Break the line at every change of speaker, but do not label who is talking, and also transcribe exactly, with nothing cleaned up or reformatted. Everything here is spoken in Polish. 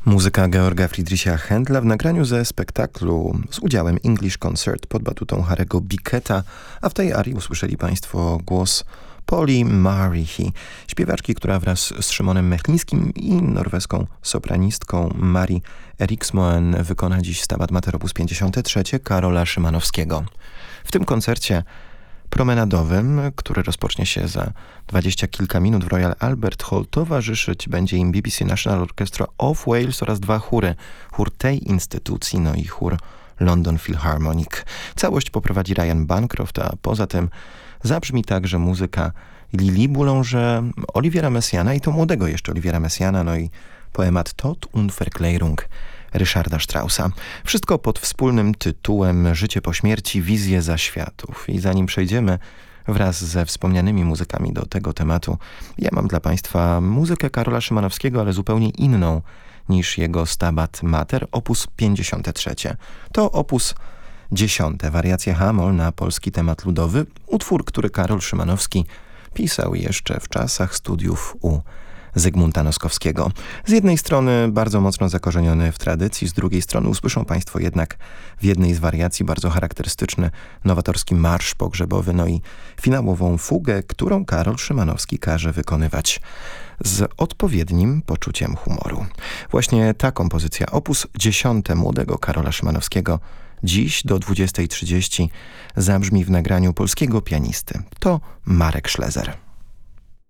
Muzyka Georga Friedricha Händla w nagraniu ze spektaklu z udziałem English Concert pod batutą Harry'ego Bicketa, a w tej arii usłyszeli Państwo głos Polly Marihi, śpiewaczki, która wraz z Szymonem Mechlińskim i norweską sopranistką Mari Eriksmoen wykona dziś Stabat Mater op. pięćdziesiąt trzy Karola Szymanowskiego. W tym koncercie promenadowym, który rozpocznie się za dwadzieścia kilka minut w Royal Albert Hall, towarzyszyć będzie im B B C National Orchestra of Wales oraz dwa chóry. Chór tej instytucji, no i chór London Philharmonic. Całość poprowadzi Ryan Bancroft, a poza tym zabrzmi także muzyka Lili Boulanger, Oliviera Messiana i to młodego jeszcze Oliviera Messiana, no i poemat Tod und Verklärung Ryszarda Straussa. Wszystko pod wspólnym tytułem Życie po śmierci, wizje zaświatów. I zanim przejdziemy wraz ze wspomnianymi muzykami do tego tematu, ja mam dla Państwa muzykę Karola Szymanowskiego, ale zupełnie inną niż jego Stabat Mater op. pięćdziesiąt trzy. To opus dziesiąte, wariacje H-moll na polski temat ludowy, utwór, który Karol Szymanowski pisał jeszcze w czasach studiów u Zygmunta Noskowskiego. Z jednej strony bardzo mocno zakorzeniony w tradycji, z drugiej strony usłyszą Państwo jednak w jednej z wariacji bardzo charakterystyczny nowatorski marsz pogrzebowy, no i finałową fugę, którą Karol Szymanowski każe wykonywać z odpowiednim poczuciem humoru. Właśnie ta kompozycja, opus dziesiąte młodego Karola Szymanowskiego, dziś do dwudziestej trzydzieści zabrzmi w nagraniu polskiego pianisty. To Marek Szlezer.